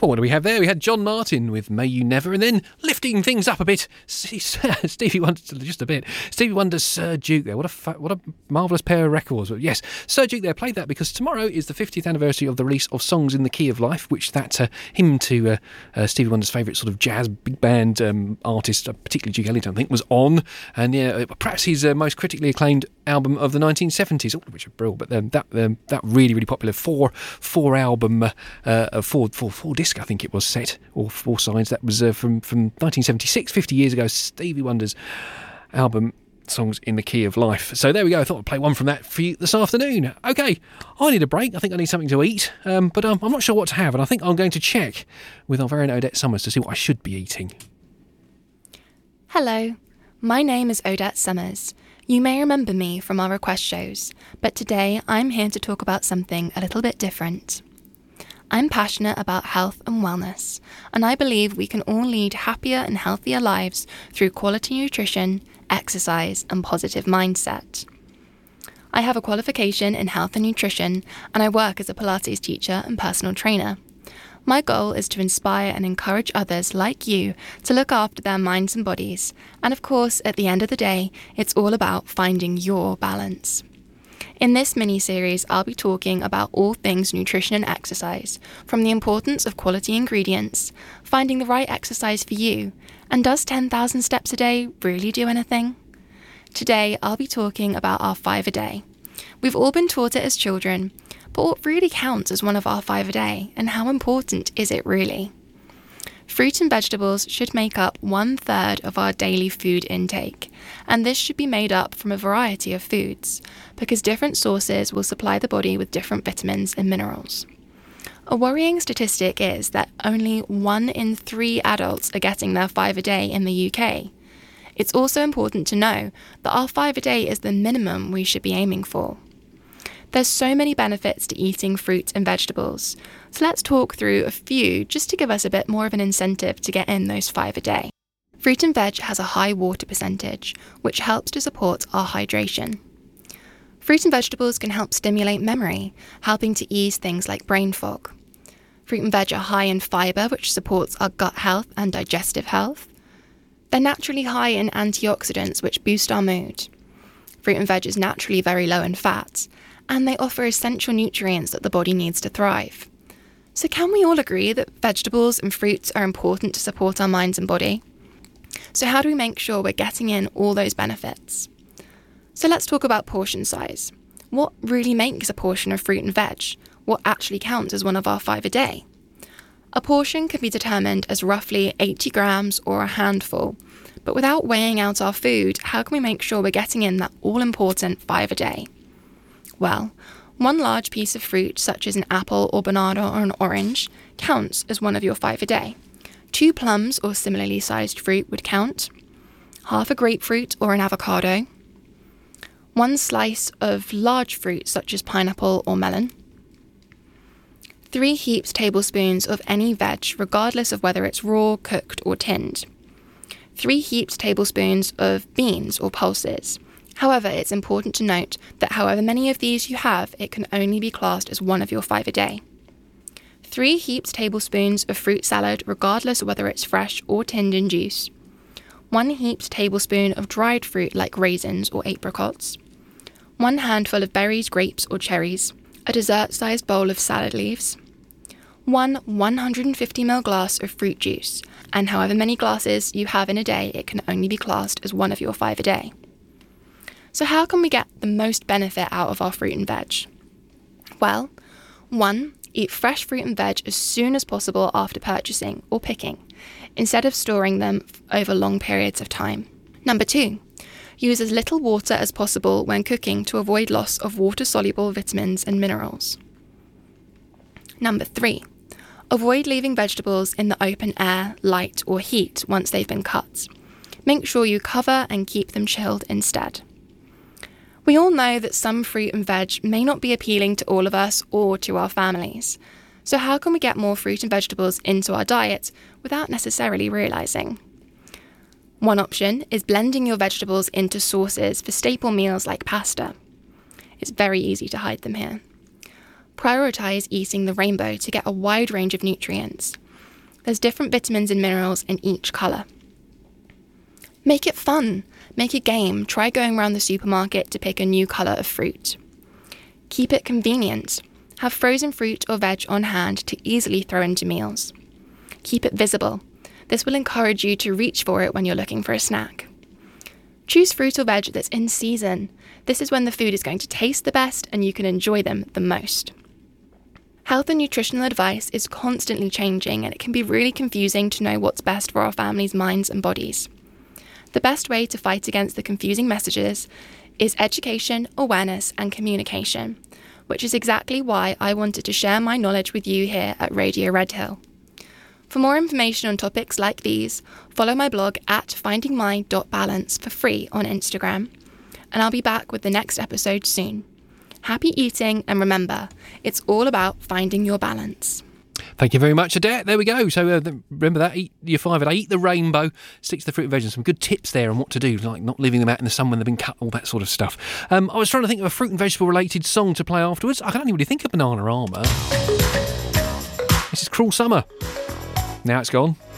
Well, what do we have there? We had John Martin with May You Never, and then lifting things up a bit, Stevie Wonder, just a bit. Stevie Wonder's Sir Duke there. What a marvellous pair of records. But yes, Sir Duke there, played that because tomorrow is the 50th anniversary of the release of Songs in the Key of Life, which that hymn to Stevie Wonder's favourite sort of jazz big band artist, particularly Duke Ellington, I think, was on. And yeah, perhaps his most critically acclaimed album of the 1970s, all of which are brilliant, but that really, really popular four album, four disc, I think it was, set, or four sides, that was from 1976, 50 years ago, Stevie Wonder's album Songs in the Key of Life. So there we go. I thought I'd play one from that for you this afternoon. Okay, I need a break. I think I need something to eat, but I'm not sure what to have, and I think I'm going to check with our very own Odette Summers to see what I should be eating. Hello, my name is Odette Summers. You may remember me from our request shows, but today I'm here to talk about something a little bit different. I'm passionate about health and wellness, and I believe we can all lead happier and healthier lives through quality nutrition, exercise, and positive mindset. I have a qualification in health and nutrition, and I work as a Pilates teacher and personal trainer. My goal is to inspire and encourage others like you to look after their minds and bodies, and of course, at the end of the day, it's all about finding your balance. In this mini-series, I'll be talking about all things nutrition and exercise, from the importance of quality ingredients, finding the right exercise for you, and does 10,000 steps a day really do anything? Today, I'll be talking about our 5 a day. We've all been taught it as children, but what really counts as one of our 5 a day, and how important is it really? Fruit and vegetables should make up 1/3 of our daily food intake, and this should be made up from a variety of foods, because different sources will supply the body with different vitamins and minerals. A worrying statistic is that only 1 in 3 adults are getting their 5 a day in the UK. It's also important to know that our 5 a day is the minimum we should be aiming for. There's so many benefits to eating fruit and vegetables, so let's talk through a few just to give us a bit more of an incentive to get in those 5 a day. Fruit and veg has a high water percentage, which helps to support our hydration. Fruit and vegetables can help stimulate memory, helping to ease things like brain fog. Fruit and veg are high in fibre, which supports our gut health and digestive health. They're naturally high in antioxidants, which boost our mood. Fruit and veg is naturally very low in fat, and they offer essential nutrients that the body needs to thrive. So can we all agree that vegetables and fruits are important to support our minds and body? So how do we make sure we're getting in all those benefits? So let's talk about portion size. What really makes a portion of fruit and veg? What actually counts as one of our 5 a day? A portion can be determined as roughly 80 grams or a handful, but without weighing out our food, how can we make sure we're getting in that all-important 5 a day? Well, one large piece of fruit, such as an apple or banana or an orange, counts as one of your 5 a day. 2 plums or similarly sized fruit would count. Half a grapefruit or an avocado. 1 slice of large fruit, such as pineapple or melon. 3 heaped tablespoons of any veg, regardless of whether it's raw, cooked or tinned. 3 heaped tablespoons of beans or pulses. However, it's important to note that however many of these you have, it can only be classed as one of your 5 a day. 3 heaped tablespoons of fruit salad, regardless of whether it's fresh or tinned in juice. 1 heaped tablespoon of dried fruit like raisins or apricots. 1 handful of berries, grapes or cherries. A dessert-sized bowl of salad leaves. 1 150ml glass of fruit juice, and however many glasses you have in a day, it can only be classed as one of your 5 a day. So how can we get the most benefit out of our fruit and veg? Well, 1, eat fresh fruit and veg as soon as possible after purchasing or picking, instead of storing them over long periods of time. Number 2, use as little water as possible when cooking to avoid loss of water-soluble vitamins and minerals. Number 3, avoid leaving vegetables in the open air, light or heat once they've been cut. Make sure you cover and keep them chilled instead. We all know that some fruit and veg may not be appealing to all of us or to our families. So how can we get more fruit and vegetables into our diet without necessarily realising? One option is blending your vegetables into sauces for staple meals like pasta. It's very easy to hide them here. Prioritise eating the rainbow to get a wide range of nutrients. There's different vitamins and minerals in each colour. Make it fun. Make a game. Try going around the supermarket to pick a new colour of fruit. Keep it convenient. Have frozen fruit or veg on hand to easily throw into meals. Keep it visible. This will encourage you to reach for it when you're looking for a snack. Choose fruit or veg that's in season. This is when the food is going to taste the best and you can enjoy them the most. Health and nutritional advice is constantly changing, and it can be really confusing to know what's best for our families' minds and bodies. The best way to fight against the confusing messages is education, awareness, and communication, which is exactly why I wanted to share my knowledge with you here at Radio Redhill. For more information on topics like these, follow my blog at findingmy.balance for free on Instagram, and I'll be back with the next episode soon. Happy eating, and remember, it's all about finding your balance. Thank you very much, Adette. There we go. So remember that, eat your 5 a day, eat the rainbow, stick to the fruit and veg, and some good tips there on what to do, like not leaving them out in the sun when they've been cut, all that sort of stuff. I was trying to think of a fruit and vegetable related song to play afterwards. I can only really think of Banana Armour. This is Cruel Summer. Now it's gone.